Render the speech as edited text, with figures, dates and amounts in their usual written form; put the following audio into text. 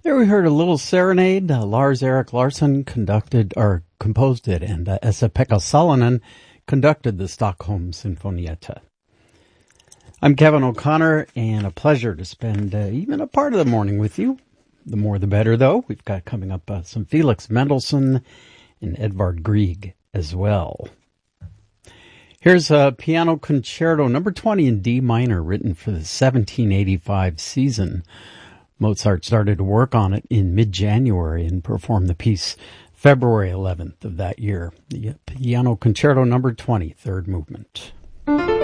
There we heard a little serenade. Lars Erik Larsson composed it, and Esa-Pekka Salonen conducted the Stockholm Sinfonietta. I'm Kevin O'Connor, and a pleasure to spend even a part of the morning with you. The more the better, though. We've got coming up some Felix Mendelssohn and Edvard Grieg as well. Here's a piano concerto number 20 in D minor, written for the 1785 season. Mozart started to work on it in mid-January and performed the piece February 11th of that year. The piano concerto number 20, third movement.